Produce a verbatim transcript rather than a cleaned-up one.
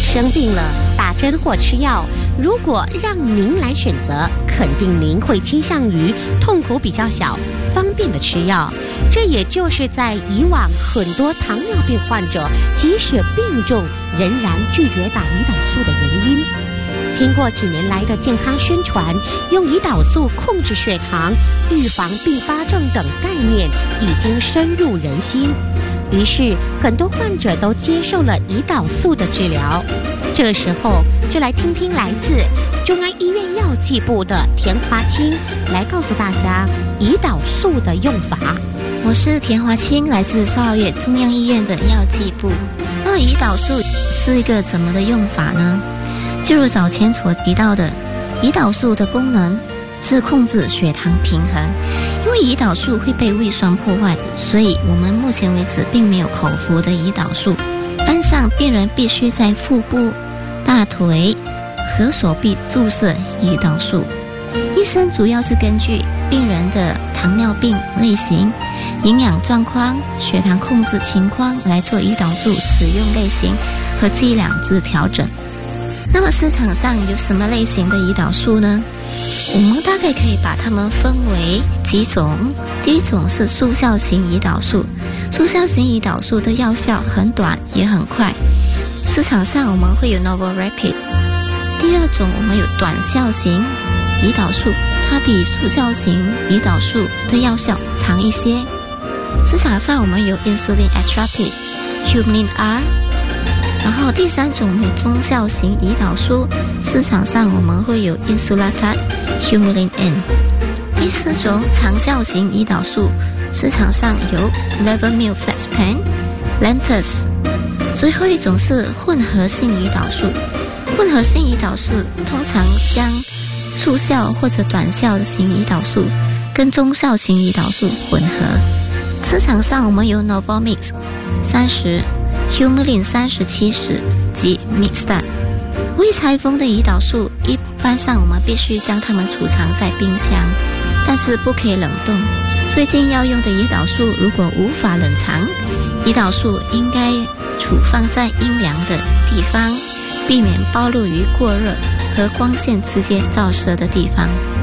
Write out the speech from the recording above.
生病了，打针或吃药，如果让您来选择，肯定您会倾向于痛苦比较小、方便的吃药。这也就是在以往很多糖尿病患者即使病重，仍然拒绝打胰岛素的原因。经过几年来的健康宣传，用胰岛素控制血糖、预防并发症等概念已经深入人心，于是很多患者都接受了胰岛素的治疗。这个时候就来听听来自中安医院药剂部的田华清来告诉大家胰岛素的用法。 我是田华清，来自少老院中央医院的药剂部。那么胰岛素是一个怎么的用法呢？就如早前所提到的，胰岛素的功能是控制血糖平衡。因为胰岛素会被胃酸破坏，所以我们目前为止并没有口服的胰岛素。一般上病人必须在腹部、大腿和手臂注射胰岛素。医生主要是根据病人的糖尿病类型、营养状况、血糖控制情况来做胰岛素使用类型和剂量之调整。那么市场上有什么类型的胰岛素呢？我们大概可以把它们分为几种。第一种是速效型胰岛素，速效型胰岛素的药效很短也很快，市场上我们会有 Novorapid。 第二种我们有短效型胰岛素，它比速效型胰岛素的药效长一些，市场上我们有 Insulin Atrapid、 Humulin R。然后第三种我们有中效型胰岛素，市场上我们会有 Insulatard、 Humulin N。 第四种长效型胰岛素，市场上有 Levodopa、 Lantus。 最后一种是混合性胰岛素，混合性胰岛素通常将速效或者短效型胰岛素跟中效型胰岛素混合，市场上我们有 Novomix 三十、Humulin 三十七十及 Mixtard。 未拆封的胰岛素一般上我们必须将它们储藏在冰箱，但是不可以冷冻。最近要用的胰岛素如果无法冷藏，胰岛素应该储放在阴凉的地方，避免暴露于过热和光线直接照射的地方。